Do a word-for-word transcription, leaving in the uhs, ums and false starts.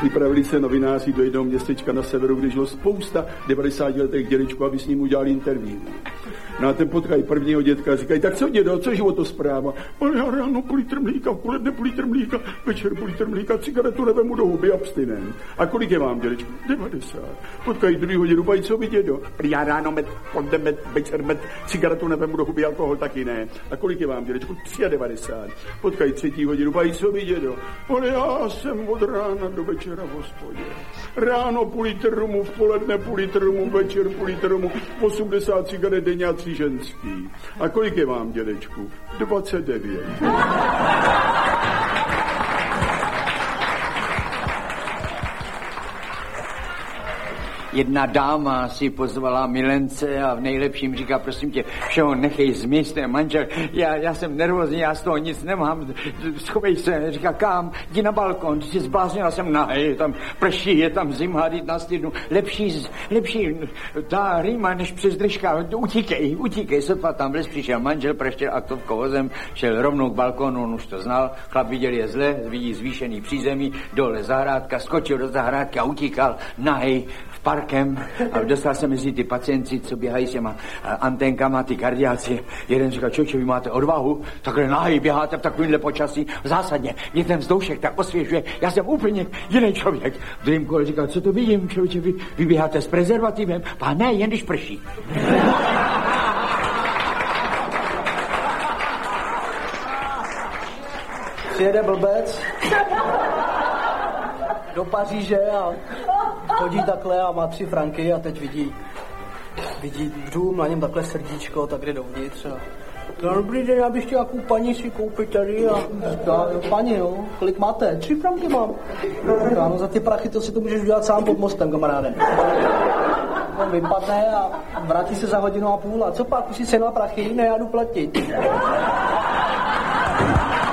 Vypravili se novináři do jednoho městečka na severu, kde žilo spousta devadesátiletých dědečků, aby s ním udělali interview. No a ten potkají prvního dětka a říkají, tak co dědo, co životospráva? Ale já ráno půl litr mlíka, v poledne půl litr mlíka, večer půl litr mlíka, cigaretu nevemu do huby, abstinent. A kolik je vám, dědečku? devadesát. Potkají druhýho dědu, pají, co by dědo? Já ráno med, poledne med, večer med, cigaretu nevemu do huby, alkohol taky ne. A kolik je vám, dědečku? devadesát tři. Potkají třetího dědu, pají, co by dědo? Ale já jsem od rána do večera v hospodě. Ráno půl litr rumu, v poledne půl litr rumu, večer půl litr rumu, osmdesát cigaret denně a tři ženský. A kolik je vám, dědečku? dvacet devět. Jedna dáma si pozvala milence a v nejlepším říká, prosím tě, všeho nechej zmiz, ten manžel, já, já jsem nervózní, já z toho nic nemám, schovej se, říká, kam, jdi na balkon, ty jsi zbláznila, jsem nahej, je tam prší, je tam zima, jdi na stydnu, lepší, lepší ta rýma, než přes držka, utíkej, utíkej, sotva tam vles, přišel manžel, preštěl aktovkou vozem, šel rovnou k balkonu, on už to znal, chlap viděl je zle, vidí zvýšený přízemí, dole zahrádka, skočil do zahrádky a utíkal nahej, parkem a dostal se mezi ty pacienti, co běhají s těma anténkama, ty kardiáci. Jeden říkal, člověče, vy máte odvahu, takhle nahý běháte v takovýmhle počasí, zásadně, mě ten vzdušek tak osvěžuje, já jsem úplně jiný člověk. V druhém kole říkal, co to vidím, člověče, vy, vy běháte s prezervativem, a ne, jen když prší. Přijede blbec do Paříže a chodí takhle a má tři franky a teď vidí, vidí dům, na něm takhle srdíčko, tak jde dovnitř a dobrý den, já bych chtěl jakou paní si koupit tady a říká, paní, jo, kolik máte? Tři franky mám. Říká, no za ty prachy to si to můžeš udělat sám pod mostem, kamaráde. On vypadne a vrátí se za hodinu a půl a co pak, už si sejnula prachy? Ne, já jdu platit.